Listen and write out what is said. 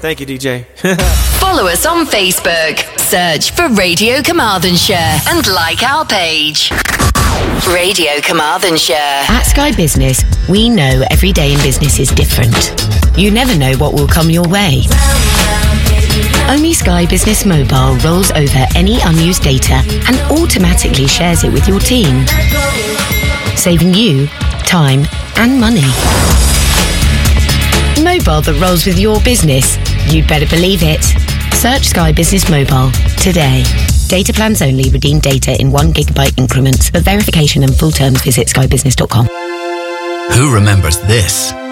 Thank you, DJ. Follow us on Facebook. Search for Radio Carmarthenshire and like our page. Radio Carmarthenshire. At Sky Business, we know every day in business is different. You never know what will come your way. Only Sky Business Mobile rolls over any unused data and automatically shares it with your team, saving you time and money. Mobile that rolls with your business. You'd better believe it. Search Sky Business Mobile today. Data plans only. Redeem data in 1 GB increments. For verification and full terms, visit skybusiness.com. Who remembers this?